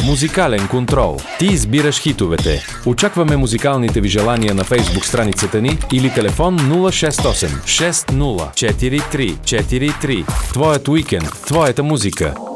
Музикален контрол. Ти избираш хитовете. Очакваме музикалните ви желания на Facebook страницата ни или телефон 068 60 43 43. Твоят уикенд, твоята музика.